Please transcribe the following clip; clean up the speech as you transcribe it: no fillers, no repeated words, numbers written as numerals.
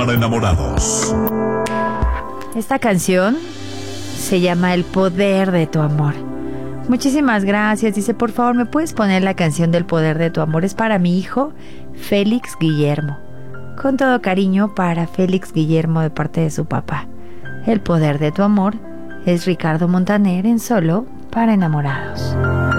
para enamorados. Esta canción se llama El Poder de tu Amor. Muchísimas gracias. Dice, por favor, ¿me puedes poner la canción del Poder de tu Amor? Es para mi hijo, Félix Guillermo. Con todo cariño para Félix Guillermo de parte de su papá. El Poder de tu Amor es Ricardo Montaner en Solo para enamorados.